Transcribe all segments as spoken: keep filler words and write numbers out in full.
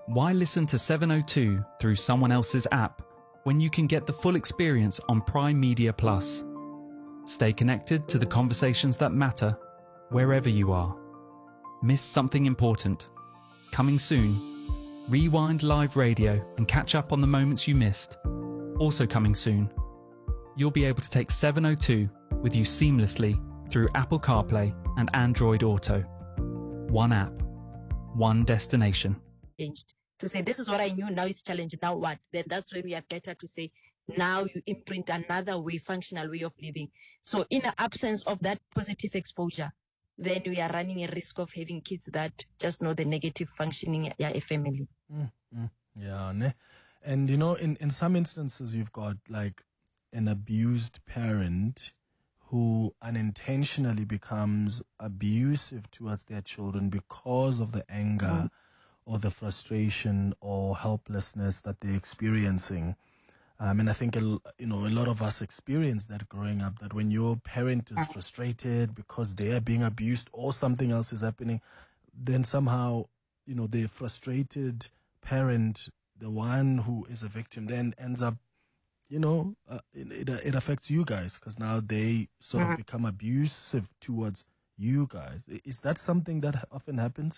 Why listen to seven oh two through someone else's app when you can get the full experience on Prime Media Plus? Stay connected to the conversations that matter wherever you are. Missed something important? Coming soon. Rewind live radio and catch up on the moments you missed. Also coming soon. You'll be able to take seven oh two with you seamlessly through Apple CarPlay and Android Auto. One app, one destination. To say, this is what I knew, now it's challenged, now what? Then that's when we are better to say, now you imprint another way, functional way of living. So in the absence of that positive exposure, then we are running a risk of having kids that just know the negative functioning of a family. Mm, mm, yeah, ne? And you know, in, in some instances, you've got like an abused parent who unintentionally becomes abusive towards their children because of the anger mm. or the frustration or helplessness that they're experiencing. Um, and I think, you know, a lot of us experience that growing up, that when your parent is frustrated because they are being abused or something else is happening, then somehow, you know, the frustrated parent, the one who is a victim, then ends up, you know, uh, it, it, it affects you guys because now they sort of become abusive towards you guys. Is that something that often happens?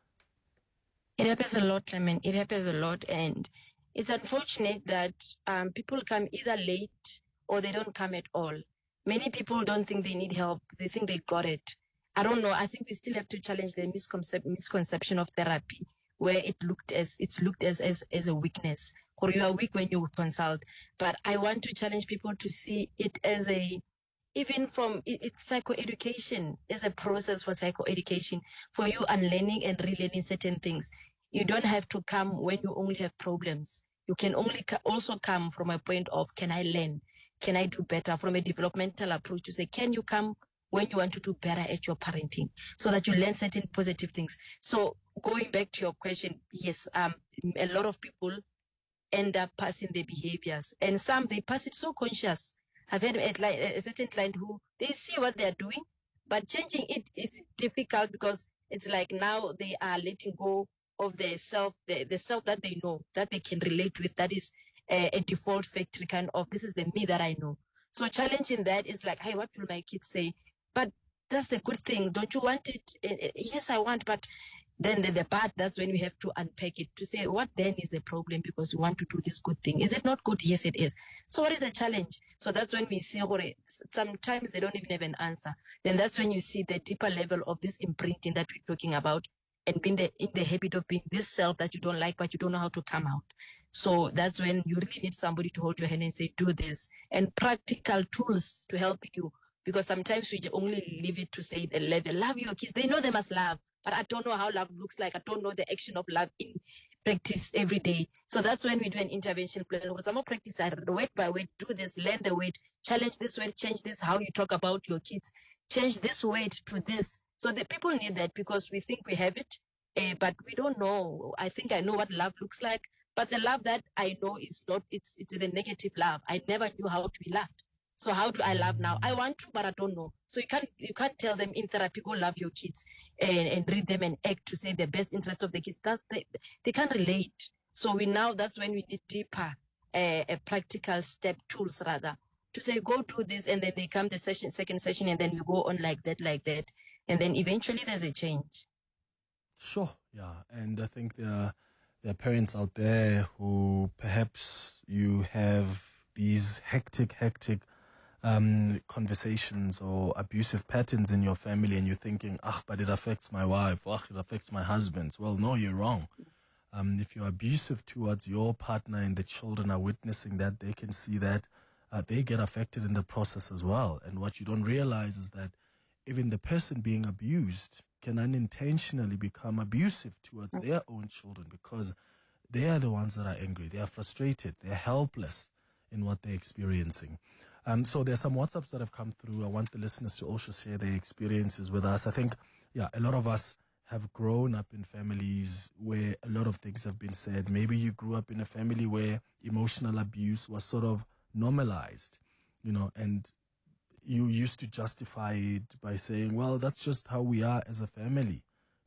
It happens a lot, I mean, it happens a lot. And it's unfortunate that um, people come either late or they don't come at all. Many people don't think they need help. They think they got it. I don't know. I think we still have to challenge the misconcep- misconception of therapy, where it looked as it's looked as, as, as a weakness, or you are weak when you consult. But I want to challenge people to see it as a, even from it, it's psychoeducation, as a process for psychoeducation, for you unlearning and relearning certain things. You don't have to come when you only have problems. You can only ca- also come from a point of, can I learn? Can I do better? From a developmental approach to say, can you come when you want to do better at your parenting so that you learn certain positive things? So going back to your question, yes, um, a lot of people end up passing their behaviors, and some, they pass it so conscious. I've had a, a certain client who, they see what they're doing, but changing it is difficult because it's like now they are letting go of the self, the, the self that they know, that they can relate with, that is a, a default factory kind of, this is the me that I know. So challenging that is like, hey, what will my kids say? But that's the good thing. Don't you want it? Uh, yes, I want, but then the, the part, that's when we have to unpack it to say, what then is the problem? Because we want to do this good thing. Is it not good? Yes, it is. So what is the challenge? So that's when we see, sometimes they don't even have an answer. Then that's when you see the deeper level of this imprinting that we're talking about, and being the, in the habit of being this self that you don't like, but you don't know how to come out. So that's when you really need somebody to hold your hand and say, do this, and practical tools to help you. Because sometimes we only leave it to say the level, love your kids. They know they must love, but I don't know how love looks like. I don't know the action of love in practice every day. So that's when we do an intervention plan. Some more practice, I word by word, do this, learn the word, challenge this word, change this, how you talk about your kids, change this word to this. So the people need that because we think we have it, uh, but we don't know. I think I know what love looks like, but the love that I know is not, it's it's the negative love. I never knew how to be loved. So how do I love now? I want to, but I don't know. So you can't you can't tell them in therapy, go love your kids and, and read them and act to say the best interest of the kids. That's they, they can't relate. So we now, that's when we need deeper, uh, a practical step tools rather, to say, go do this, and then they come the session, second session, and then we go on like that, like that. And then eventually there's a change. Sure, yeah. And I think there are, there are parents out there who perhaps you have these hectic, hectic um, conversations or abusive patterns in your family, and you're thinking, ah, but it affects my wife, ah, it affects my husband. Well, no, you're wrong. Um, if you're abusive towards your partner and the children are witnessing that, they can see that uh, they get affected in the process as well. And what you don't realize is that even the person being abused can unintentionally become abusive towards their own children because they are the ones that are angry. They are frustrated. They're helpless in what they're experiencing. Um, so there's some WhatsApps that have come through. I want the listeners to also share their experiences with us. I think, yeah, a lot of us have grown up in families where a lot of things have been said. Maybe you grew up in a family where emotional abuse was sort of normalized, you know, and you used to justify it by saying, well, that's just how we are as a family.